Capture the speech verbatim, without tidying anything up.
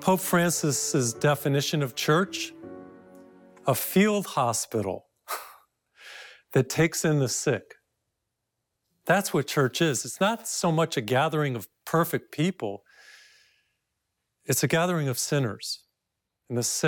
Pope Francis's definition of church, a field hospital that takes in the sick. That's what church is. It's not so much a gathering of perfect people. It's a gathering of sinners and the sick.